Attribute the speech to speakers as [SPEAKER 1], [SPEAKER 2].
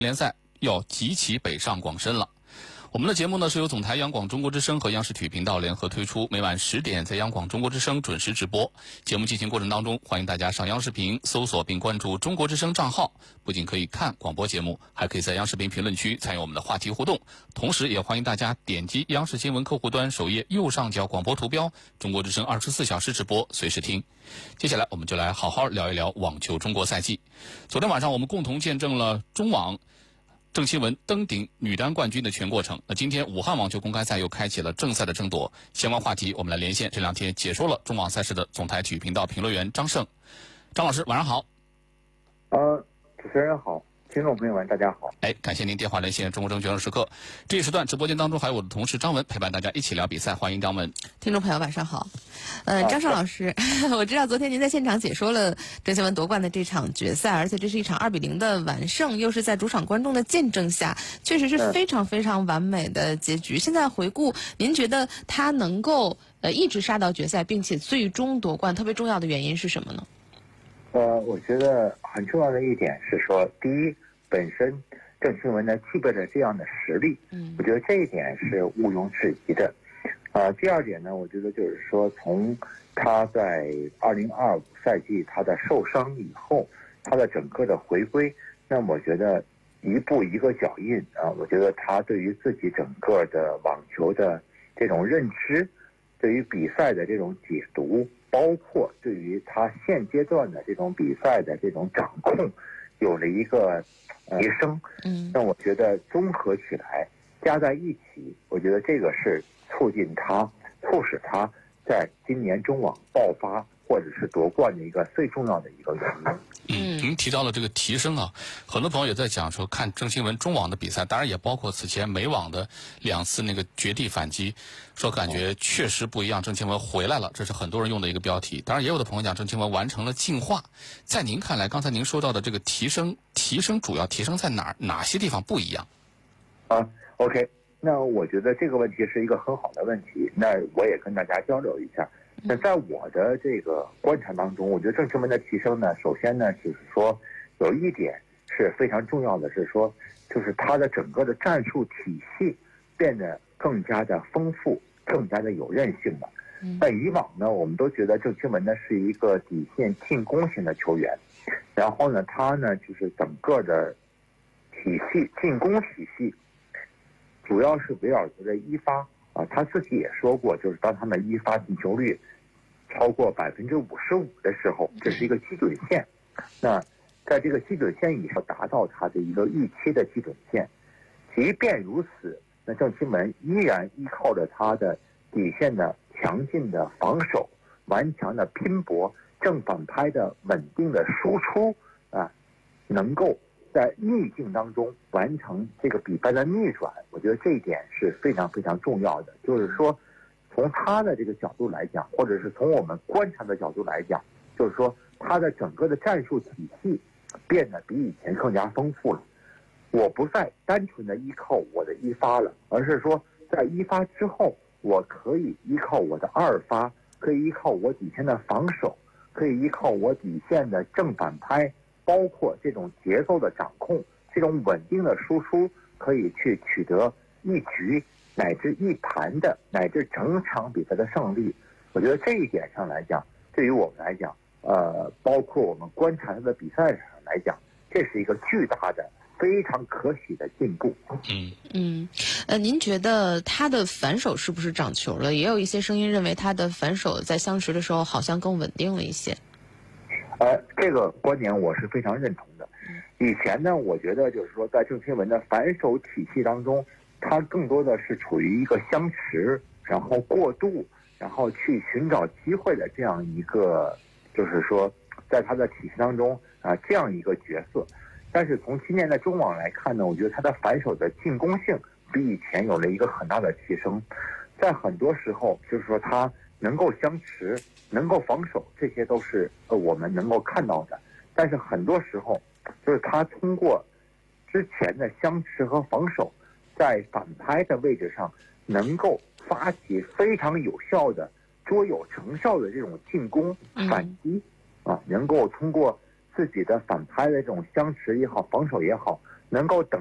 [SPEAKER 1] 联赛要集齐北上广深了。我们的节目呢是由总台央广中国之声和央视体育频道联合推出，每晚10点在央广中国之声准时直播。节目进行过程当中，欢迎大家上央视频搜索并关注中国之声账号，不仅可以看广播节目，还可以在央视频评论区参与我们的话题互动。同时也欢迎大家点击央视新闻客户端首页右上角广播图标，中国之声24小时直播，随时听。接下来我们就来好好聊一聊网球中国赛季。昨天晚上我们共同见证了中网郑钦文登顶女单冠军的全过程。那今天武汉网球公开赛又开启了正赛的争夺，相关话题我们来连线这两天解说了中网赛事的总台体育频道评论员张胜。张老师晚上好。
[SPEAKER 2] 主持人好，听众朋友们大家好。
[SPEAKER 1] 感谢您电话连线中国证券时刻。这一时段直播间当中还有我的同事张文陪伴大家一起聊比赛，欢迎张文。
[SPEAKER 3] 听众朋友晚上好。张胜老师，我知道昨天您在现场解说了郑钦文夺冠的这场决赛，而且这是一场2-0的完胜，又是在主场观众的见证下，确实是非常非常完美的结局。现在回顾，您觉得他能够一直杀到决赛，并且最终夺冠，特别重要的原因是什么呢？
[SPEAKER 2] 我觉得很重要的一点是说，第一，本身郑钦文呢具备了这样的实力，我觉得这一点是毋庸置疑的。第二点呢，我觉得就是说，从他在2025赛季他的受伤以后，他的整个的回归，那么我觉得一步一个脚印我觉得他对于自己整个的网球的这种认知，对于比赛的这种解读，包括对于他现阶段的这种比赛的这种掌控，有了一个提升。那我觉得综合起来加在一起，我觉得这个是促使他在今年中网爆发或者是夺冠的一个最重要的一个原因。
[SPEAKER 1] 您提到了这个提升很多朋友也在讲说，看郑钦文中网的比赛，当然也包括此前美网的2次那个绝地反击，说感觉确实不一样，郑钦文回来了，这是很多人用的一个标题。当然也有的朋友讲郑钦文完成了进化。在您看来，刚才您说到的这个提升主要提升在哪些地方不一样
[SPEAKER 2] ？OK， 那我觉得这个问题是一个很好的问题，那我也跟大家交流一下。那在我的这个观察当中，我觉得郑钦文的提升呢，首先呢就是说有一点是非常重要的，是说就是他的整个的战术体系变得更加的丰富，更加的有韧性了。那以往呢，我们都觉得郑钦文呢是一个底线进攻型的球员，然后呢他呢就是整个的体系进攻体系主要是围绕着一发他自己也说过，就是当他们一发进球率超过55%的时候，这是一个基准线。那在这个基准线以上达到他的一个预期的基准线。即便如此，那郑钦文依然依靠着他的底线的强劲的防守、顽强的拼搏、正反拍的稳定的输出能够在逆境当中完成这个比赛的逆转。我觉得这一点是非常非常重要的，就是说从他的这个角度来讲，或者是从我们观察的角度来讲，就是说他的整个的战术体系变得比以前更加丰富了。我不再单纯的依靠我的一发了，而是说在一发之后，我可以依靠我的二发，可以依靠我底线的防守，可以依靠我底线的正反拍，包括这种节奏的掌控，这种稳定的输出，可以去取得一局乃至一盘的乃至整场比赛的胜利。我觉得这一点上来讲，对于我们来讲包括我们观察他的比赛上来讲，这是一个巨大的非常可喜的进步。
[SPEAKER 3] 您觉得他的反手是不是长球了？也有一些声音认为他的反手在相持的时候好像更稳定了一些。
[SPEAKER 2] 这个观点我是非常认同的。以前呢，我觉得就是说在郑钦文的反手体系当中，他更多的是处于一个相持，然后过渡，然后去寻找机会的这样一个，就是说在他的体系当中这样一个角色。但是从今年的中网来看呢，我觉得他的反手的进攻性比以前有了一个很大的提升。在很多时候就是说他能够相持，能够防守，这些都是我们能够看到的。但是很多时候就是他通过之前的相持和防守，在反拍的位置上能够发起非常有效的卓有成效的这种进攻反击能够通过自己的反拍的这种相持也好，防守也好， 能够等